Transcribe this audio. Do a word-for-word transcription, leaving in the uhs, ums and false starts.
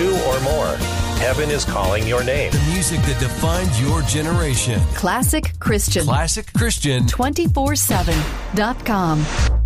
two or more. Heaven is calling your name. The music that defines your generation. Classic Christian. Classic Christian. two four seven dot com.